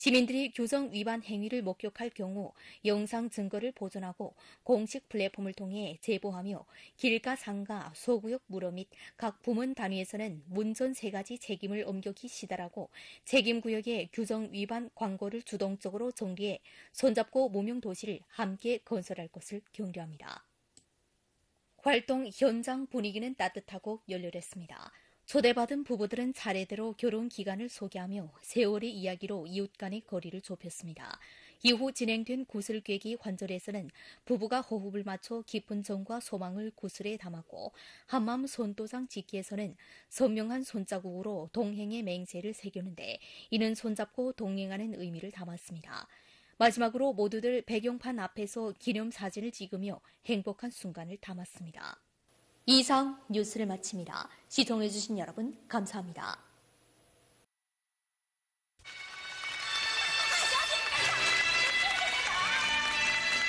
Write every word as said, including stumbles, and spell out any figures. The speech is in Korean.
시민들이 규정 위반 행위를 목격할 경우 영상 증거를 보존하고 공식 플랫폼을 통해 제보하며 길가, 상가, 소구역, 무료 및 각 부문 단위에서는 문전 세 가지 책임을 엄격히 시달하고 책임구역에 규정 위반 광고를 주동적으로 정리해 손잡고 무명 도시를 함께 건설할 것을 격려합니다. 활동 현장 분위기는 따뜻하고 열렬했습니다. 초대받은 부부들은 차례대로 결혼 기간을 소개하며 세월의 이야기로 이웃 간의 거리를 좁혔습니다. 이후 진행된 구슬 꿰기 환절에서는 부부가 호흡을 맞춰 깊은 정과 소망을 구슬에 담았고 한마음 손도장 짓기에서는 선명한 손자국으로 동행의 맹세를 새겼는데 이는 손잡고 동행하는 의미를 담았습니다. 마지막으로 모두들 배경판 앞에서 기념사진을 찍으며 행복한 순간을 담았습니다. 이상 뉴스를 마칩니다. 시청해주신 여러분 감사합니다.